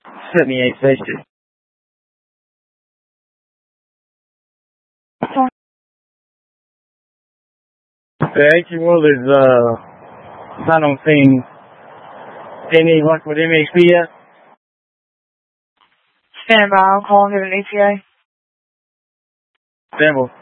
78 station. The 18-wheeler is not on scene. Any luck with MHP yet? Stand by, I'll call and get an ETA. Stand by.